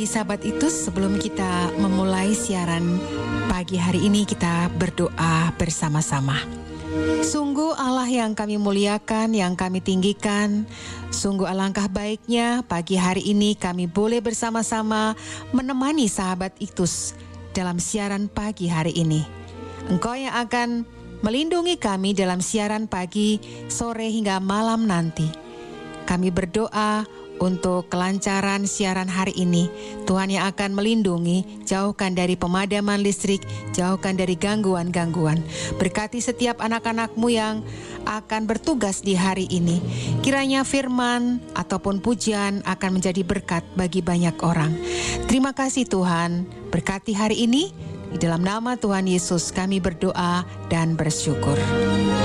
Mari sahabat Itus, sebelum kita memulai siaran pagi hari ini, kita berdoa bersama-sama. Sungguh Allah yang kami muliakan, yang kami tinggikan. Sungguh alangkah baiknya pagi hari ini kami boleh bersama-sama menemani sahabat Itus dalam siaran pagi hari ini. Engkau yang akan melindungi kami dalam siaran pagi, sore hingga malam nanti. Kami berdoa untuk kelancaran siaran hari ini. Tuhan yang akan melindungi, jauhkan dari pemadaman listrik, jauhkan dari gangguan-gangguan. Berkati setiap anak-anak-Mu yang akan bertugas di hari ini. Kiranya firman ataupun pujian akan menjadi berkat bagi banyak orang. Terima kasih Tuhan, berkati hari ini. Di dalam nama Tuhan Yesus kami berdoa dan bersyukur.